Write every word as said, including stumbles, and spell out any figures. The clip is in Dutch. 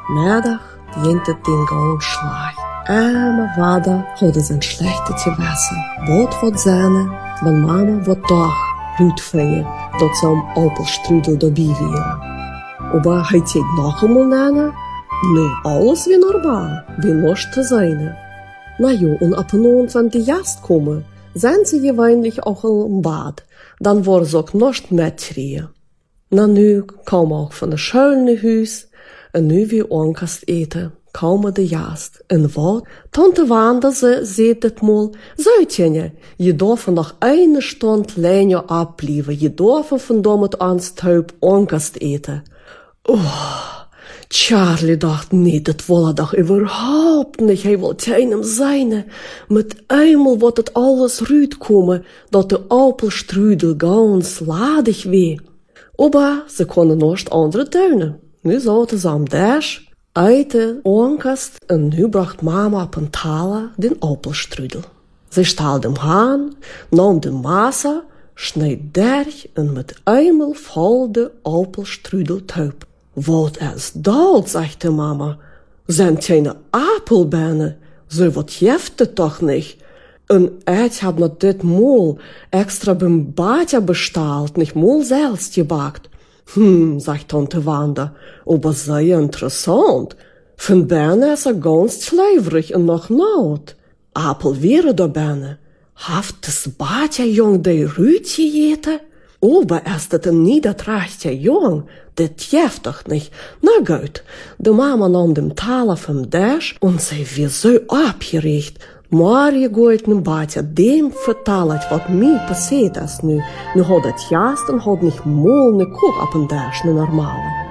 Middag dient het den gewoon slecht. En mijn vader had zijn slechte te wassen. Wat gaat zijn, want mama wordt toch uitvinden dat ze een appelstrudel erbij willen. Maar hij zegt nog eenmaal naar, nu alles weer normaal, weer los te zijn. Na ja, en op een avond van de gast komen, zijn ze gewöhnlich ook al in bad. Dan worden ze ook nog metschreeuwen. Na nu komen ook van de schöne huis, en nu weer onkast eten, komen de gast. En wat? Tante Wanda ze zei dit mal, Zuitjenje, je darf nog een stond länger ablieven, je darf vandaag met ons thuis onkast eten. Oh, Charlie dacht, nee, dat wil hij toch überhaupt niet. Hij wil tegen hem zijn. Met eenmaal wordt het alles uitkomen, dat de appelstrudel ganz ladig weer. Maar ze konden nog andere tuinen. Nu zaten ze aan dash, uit de onkast, en nu bracht mama op een taler den appelstrudel. Ze staalde hem aan, nam de massa, sneed derg en met eenmaal vol de appelstrudel thuis. Wat is dat, zegt de mama. Zijn geen appelbennen? Zo wat geeft het toch niet? En ik heb nog dit mol extra beim Badja besteld, niet mol zelfs gebakt. Hm, zegt tante Wanda, aber sehr interessant. Van binnen is er ganz schleverig en nog nood. Appel wäre da binnen. Heeft das Badja jong de ruit gegeten? Aber is het een niedertrachtje jong? Dat geeft toch niet? Na goed, de mama nam de taler van dash en zij was zo opgericht. Maar je gooit een badje, dem vertel ik wat mij passeert is nu. Nu had het juist en had niet mooi een koek op een dash, een normale.